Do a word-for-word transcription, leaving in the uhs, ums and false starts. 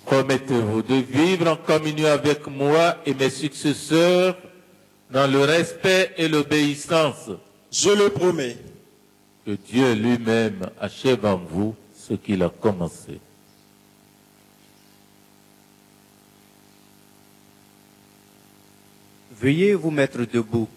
Promettez-vous de vivre en communion avec moi et mes successeurs dans le respect et l'obéissance. Je le promets. Que Dieu lui-même achève en vous ce qu'il a commencé. Veuillez vous mettre debout.